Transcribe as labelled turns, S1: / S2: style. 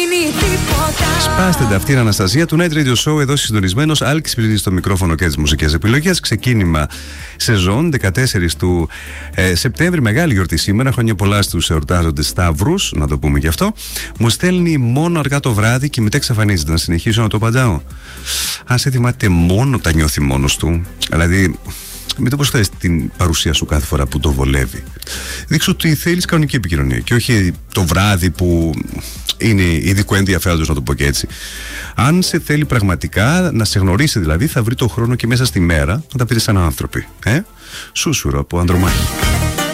S1: Σπάστε τα αυτήν, Αναστασία του Night Radio Show, εδώ συντονισμένος. Άλκης Πυρίδης στο μικρόφωνο και τις μουσικές επιλογές. Ξεκίνημα σεζόν 14 του Σεπτέμβρη. Μεγάλη γιορτή σήμερα. Χρόνια πολλά στους εορτάζοντες Σταύρους, να το πούμε και αυτό. Μου στέλνει μόνο αργά το βράδυ και μετά εξαφανίζεται. Να συνεχίσω να το απαντάω. Αν σε θυμάται, μόνο τα νιώθει μόνος του. Δηλαδή, μην το προσθέσεις την παρουσία σου κάθε φορά που το βολεύει. Δείξου ότι θέλεις κανονική επικοινωνία και όχι το βράδυ που είναι ειδικού ενδιαφέροντος, να το πω και έτσι. Αν σε θέλει πραγματικά, να σε γνωρίσει δηλαδή, θα βρει το χρόνο και μέσα στη μέρα να τα πείτε σαν άνθρωποι. Σούσουρο από Ανδρομάχη.